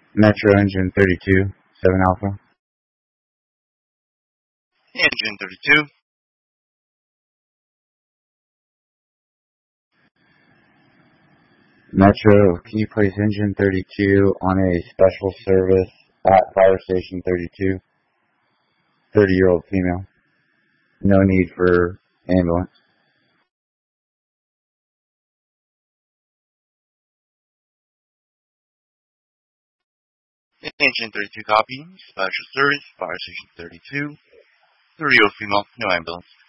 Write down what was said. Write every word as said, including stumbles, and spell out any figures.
Metro Engine thirty-two, seven Alpha. Engine thirty-two. Metro, can you place Engine thirty-two on a special service at Fire Station thirty-two? thirty-year-old female. No need for ambulance. Engine thirty-two copy. Special service, Fire Station thirty-two. thirty-year-old female, no ambulance.